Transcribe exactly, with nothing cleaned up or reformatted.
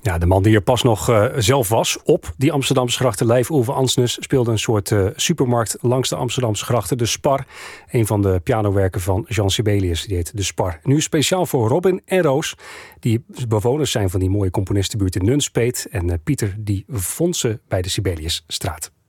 Ja, de man die er pas nog uh, zelf was op die Amsterdamse grachten, Leif Ove Ansnes, speelde een soort uh, supermarkt langs de Amsterdamse grachten, de Spar. Een van de pianowerken van Jean Sibelius, die heet de Spar. Nu speciaal voor Robin en Roos, die bewoners zijn van die mooie componistenbuurt in Nunspeet. En uh, Pieter, die vond ze bij de Sibeliusstraat.